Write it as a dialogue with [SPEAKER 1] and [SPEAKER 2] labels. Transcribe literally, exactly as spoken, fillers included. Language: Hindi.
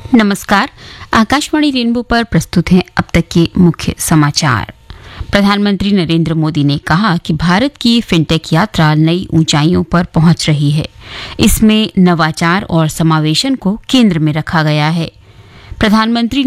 [SPEAKER 1] नमस्कार। आकाशवाणी रेनबो पर प्रस्तुत हैं अब तक के मुख्य समाचार। प्रधानमंत्री नरेंद्र मोदी ने कहा कि भारत की फिनटेक यात्रा नई ऊंचाइयों पर पहुंच रही है। इसमें नवाचार और समावेशन को केंद्र में रखा गया है। प्रधानमंत्री